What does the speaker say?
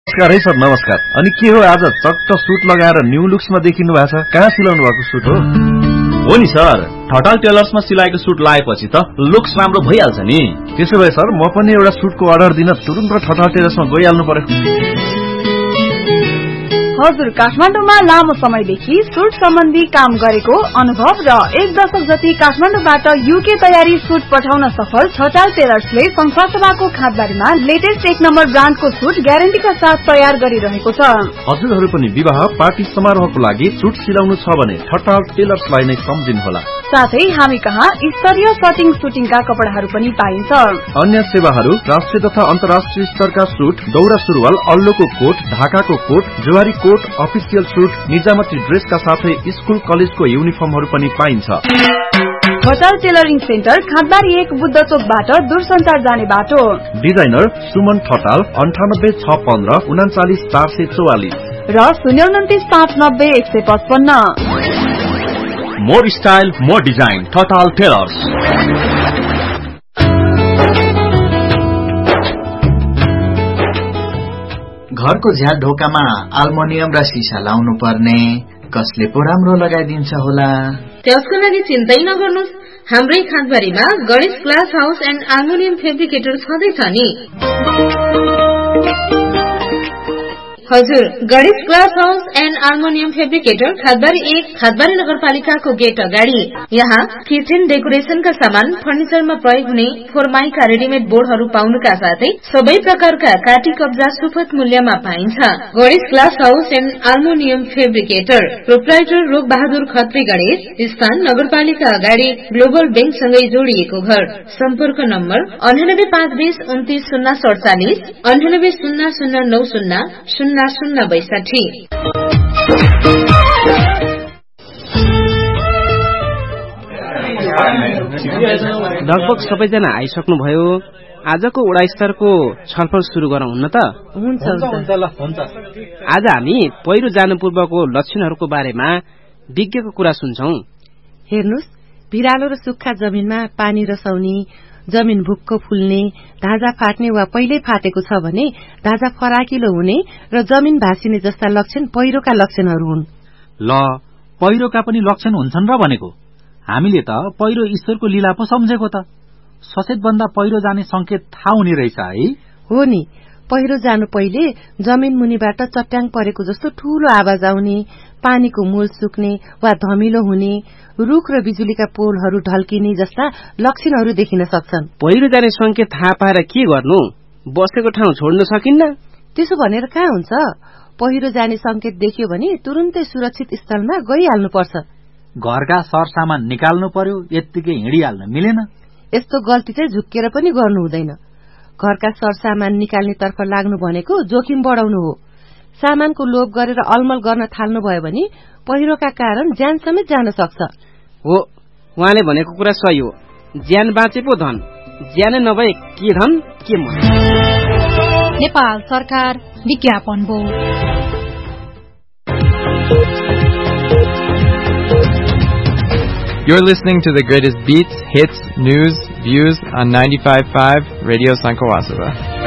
नमस्कार है सर, नमस्कार। अनि के हो आज चट्ट सुट लगाएर न्यू लुक्समा देखिनु भएको छ? कहाँ सिलाउनु भएको सुट हो? हो नि सर, ठटाल टेलर्समा सिलाएको सुट लाएपछि त लुक्स राम्रो भइहाल्छ नि। त्यसो भए सर, म पनि एउटा सुटको अर्डर दिन तुरुन्त ठटाल टेलर्समा गइहाल्नु पर्यो। हजुर, काठमाडौँमा लामो समयदेखि सुट सम्बन्धी काम गरेको अनुभव र 1 दशक जति काठमाडौँबाट युके तयारी सुट पठाउन सफल ठटाल टेलर्सले संसारसभाको खाँदबारीमा लेटेस्ट 1 नम्बर ब्रान्डको सुट ग्यारेन्टीका साथ तयार गरिरहेको छ। हजुरहरू पनि विवाह पार्टी समारोहको लागि सुट सिलाउनु छ भने ठटाल टेलर्सलाई नै सम्झिनुहोला। साथै हामी कहाँ स्तरीय कटिङ सुटिङका कपडाहरू पनि पाइन्छ। अन्य सेवाहरू राष्ट्रिय तथा अन्तर्राष्ट्रिय स्तरका सुट, दौरा सुरुवाल, अल्लोको कोट, ढाकाको coat, Zuari coat, official suit, निजामती ड्रेसका साथै स्कुल कलेजको युनिफर्महरू पनि पाइन्छ। ठटाल टेलरिङ सेन्टर खाँदबारी 1 बुद्ध चोकबाट दूरसञ्चार जाने बाटो। डिजाइनर सुमन ठटाल 98 615 39 444 र 029 590 155। More style more design, Thatal tailors. घरको झ्याल ढोकामा अल्मुनियम र सिसा लाउनु पर्ने, कसले पो राम्रो लगाइदिन्छ होला? त्यसको लागि चिन्तै नगर्नुस्, हाम्रै खाँदबारीमा Ganesh glass house and aluminium fabricator छँदैछ नि। हजुर, Ganesh glass house and aluminium fabricator Khandbari 1 Khandbari नगरपालिकाको गेट अगाडि। यहाँ किचन डेकोरेशनका सामान, फर्निचरमा प्रयोग हुने फोरमाइका रेडिमेड बोर्डहरू पाउनुका साथै सबै प्रकारका काटी कब्जा सुपथ मूल्यमा पाइन्छ। Ganesh glass house and aluminium fabricator, proprietor रोग बहादुर खत्री गणेश, स्थान नगरपालिका अगाडि, ग्लोबल बैंकसँगै जोडिएको घर। सम्पर्क नम्बर 98 520 29 047 98 0090 0062। लगभग सबैजना आइसक्नुभयो। आजको वडा स्तरको छलफल सुरु गरौँ हुन्न त? हुन्छ। आज हामी पहिरो जानु पूर्वको लक्षणहरूको बारेमा विज्ञको कुरा सुन्छौं। हेर्नुस्, भिरालो र सुक्खा जमिनमा पानी रसाउने, जमिन भुक्क फुल्ने, धाजा फाट्ने वा पहिल्यै फाटेको छ भने धाजा फराकिलो हुने र जमिन भासिने जस्ता लक्षण पहिरोका लक्षणहरू हुन्। ल, पहिरोका पनि लक्षण हुन्छन् र भनेको? हामीले त पहिरो ईश्वरको लीला पो सम्झेको त। सचेत बन्दा पहिरो जाने संकेत थाहा हुने रहेछ है? हो नि, पहिरो जानु पहिले जमिन मुनिबाट चट्याङ परेको जस्तो ठूलो आवाज आउने, पानीको मूल सुक्ने वा धमिलो हुने, रुख र बिजुलीका पोलहरू ढल्किने जस्ता लक्षणहरू देखिन सक्छन्। पहिरो जाने संकेत थाहा पाएर के गर्नु? बसेको ठाउँ छोड्न सकिन्न? त्यसो भनेर कहाँ हुन्छ? पहिरो जाने संकेत देखियो भने तुरुन्तै सुरक्षित स्थलमा गइहाल्नुपर्छ। घरका सरसामान निकाल्नु पर्यो, यत्तिकै हिँडिहाल्न मिलेन। यस्तो गल्ती चाहिँ झुक्केर पनि गर्नु हुँदैन। घरका सरसामान निकाल्ने तर्फ लाग्नु भनेको जोखिम बढाउनु हो। सामानको लोभ गरेर अलमल गर्न थाल्नु भयो भने पहिरोका कारण ज्यान समेत जान सक्छ। हो, उहाँले भनेको कुरा सही हो। ज्यान बाँचे पो धन, ज्यान नभए के धन के मन। नेपाल सरकार विज्ञापन board. You're listening to the greatest beats, hits, news, views on 95.5 Radio Sankawasava.